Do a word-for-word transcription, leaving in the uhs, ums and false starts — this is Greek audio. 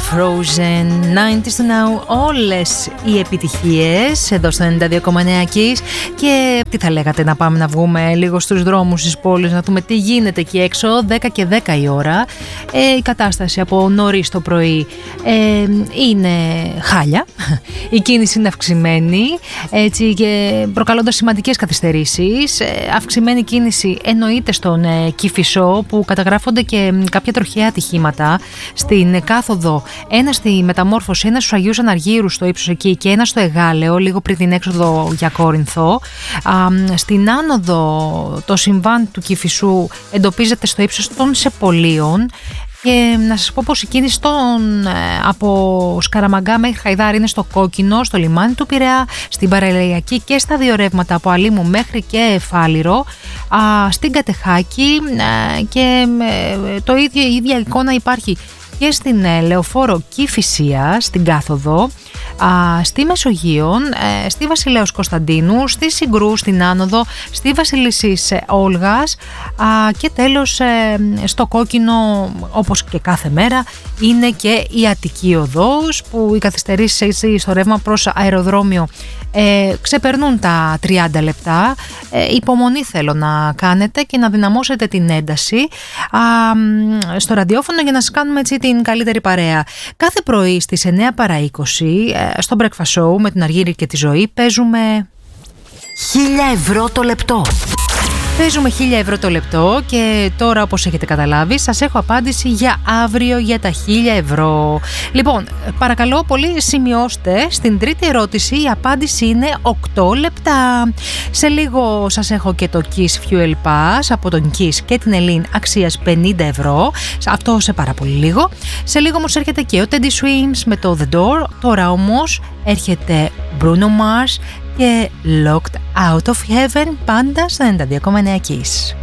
Frozen, ενενήντα to Now, όλες οι επιτυχίες εδώ στο ενενήντα δύο κόμμα εννέα Kiss. Και τι θα λέγατε να πάμε να βγούμε λίγο στους δρόμους της πόλης, να δούμε τι γίνεται εκεί έξω. Δέκα και δέκα η ώρα, ε, η κατάσταση από νωρίς το πρωί ε, είναι χάλια, η κίνηση είναι αυξημένη, έτσι, και προκαλώντας σημαντικές καθυστερήσεις. ε, αυξημένη κίνηση εννοείται στον ε, Κηφισό, που καταγράφονται και κάποια τροχαία ατυχήματα στην κάθοδο, ένα στη Μεταμόρφωση, ένα στους Αγίους Αναργύρους στο ύψος εκεί και ένα στο Εγάλεο λίγο πριν την έξοδο για Κόρινθο. Α, στην άνοδο το συμβάν του Κηφισού εντοπίζεται στο ύψος των Σεπολίων. Και να σας πω πως η κίνηση των, ε, από Σκαραμαγκά μέχρι Χαϊδάρη είναι στο κόκκινο, στο λιμάνι του Πειραιά, στην Παραλιακή και στα δύο ρεύματα από Αλήμου μέχρι και Εφάλιρο, α, στην Κατεχάκη, ε, και ε, το ίδιο, η ίδια εικόνα υπάρχει και στην ε, Λεωφόρο Κηφισία, στην κάθοδο, α, στη Μεσογείον, ε, στη Βασιλέως Κωνσταντίνου, στη Συγκρού, στην άνοδο, στη Βασιλισσής ε, Όλγας, α, και τέλος ε, στο κόκκινο, όπως και κάθε μέρα, είναι και η Αττική Οδός, που οι καθυστερήσεις στο ρεύμα προς αεροδρόμιο ε, ξεπερνούν τα τριάντα λεπτά. ε, υπομονή θέλω να κάνετε και να δυναμώσετε την ένταση α, στο ραδιόφωνο για να σας κάνουμε έτσι την καλύτερη παρέα. Κάθε πρωί στις εννέα παρά είκοσι ε, στο Breakfast Show με την Αργύρη και τη Ζωή παίζουμε χίλια ευρώ το λεπτό. Παίζουμε χίλια ευρώ το λεπτό και τώρα, όπως έχετε καταλάβει, σας έχω απάντηση για αύριο για τα χίλια ευρώ. Λοιπόν, παρακαλώ πολύ σημειώστε, στην τρίτη ερώτηση η απάντηση είναι οκτώ λεπτά. Σε λίγο σας έχω και το Kiss Fuel Pass από τον Kiss και την Ελλήν αξίας πενήντα ευρώ. Αυτό σε πάρα πολύ λίγο. Σε λίγο όμως έρχεται και ο Teddy Swims με το The Door. Τώρα όμως έρχεται Bruno Mars και Locked Out of Heaven, πάντα στο ενενήντα δύο κόμμα εννέα Kiss.